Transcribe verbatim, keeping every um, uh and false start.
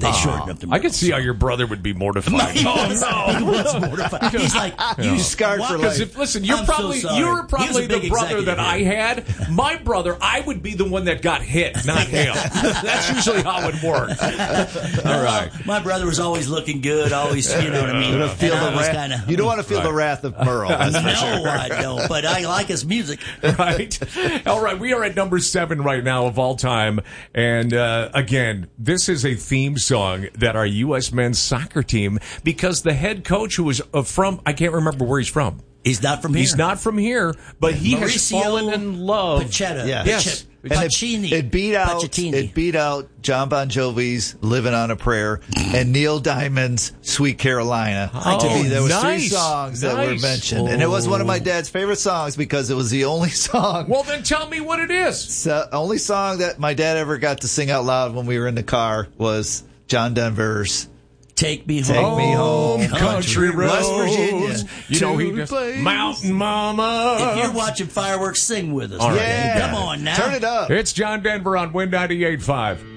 they shortened up the I can see how your brother would be mortified. He Oh, was, no. he was mortified. He's like, you scarred for Because life. if listen, you're I'm so probably sorry. you're He was probably a the big brother executive that I here. had. My brother, I would be the one that got hit, not him. That's usually how it works. All right. My brother was always looking good, always, you know what I mean? You don't feel And I the was wrath. kinda- You don't want to feel the wrath of Merle. That's for No, sure. I don't, but I like his music. Right. All right. We are at number seven right now of all time. And uh, again, this is a theme song that our U S men's soccer team, because the head coach who was uh, from, I can't remember where he's from. He's not from here. He's not from here, but he has Mauricio fallen in love. Pachetta. Yeah. Yes. And it, Pacini. it beat out Pacchettini. it beat out John Bon Jovi's "Living on a Prayer" and Neil Diamond's "Sweet Carolina." Oh, to me, there was three nice. songs that were Nice. mentioned, and it was one of my dad's favorite songs because it was the only song, Well, then tell me what it is. so, only song that my dad ever got to sing out loud when we were in the car was John Denver's Take me Take home. Me Home, Country roads. West Virginia. You know, he To just, place. Mountain Mama. If you're watching fireworks, sing with us. All right. okay? Yeah. Come on now. Turn it up. It's John Denver on Win ninety-eight point five.